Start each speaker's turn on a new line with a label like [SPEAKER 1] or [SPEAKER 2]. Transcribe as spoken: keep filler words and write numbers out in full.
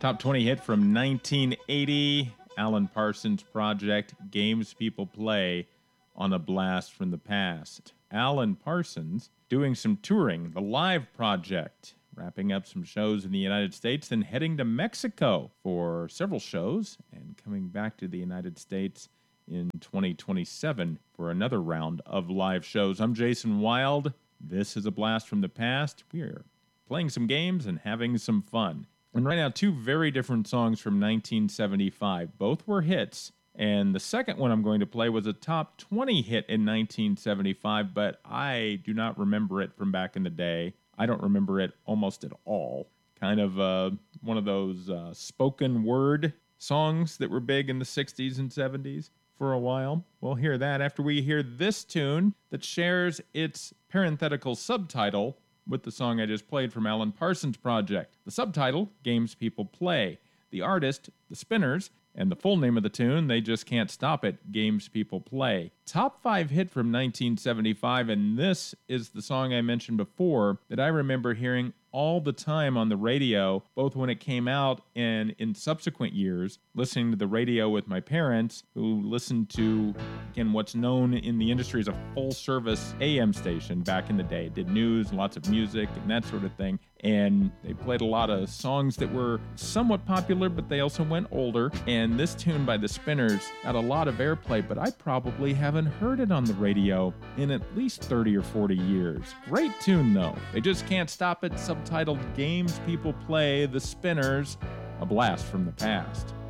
[SPEAKER 1] Top twenty hit from nineteen eighty, Alan Parsons Project, Games People Play on a Blast from the Past. Alan Parsons doing some touring, the Live Project, wrapping up some shows in the United States, then heading to Mexico for several shows, and coming back to the United States in twenty twenty-seven for another round of live shows. I'm Jason Wild. This is a Blast from the Past. We are playing some games and having some fun. And right now, two very different songs from nineteen seventy-five. Both were hits. And the second one I'm going to play was a top twenty hit in nineteen seventy-five, but I do not remember it from back in the day. I don't remember it almost at all. Kind of uh, one of those uh, spoken word songs that were big in the sixties and seventies for a while. We'll hear that after we hear this tune that shares its parenthetical subtitle with the song I just played from Alan Parsons Project. The subtitle, Games People Play. The artist, The Spinners, and the full name of the tune, They Just Can't Stop It, Games People Play. Top five hit from nineteen seventy-five, and this is the song I mentioned before that I remember hearing all the time on the radio, both when it came out and in subsequent years, listening to the radio with my parents, who listened to, again, what's known in the industry as a full-service A M station back in the day. It did news, lots of music, and that sort of thing. And they played a lot of songs that were somewhat popular, but they also went older. And this tune by the Spinners got a lot of airplay, but I probably haven't heard it on the radio in at least thirty or forty years. Great tune, though. They Just Can't Stop It, subtitled Games People Play, The Spinners, a blast from the past.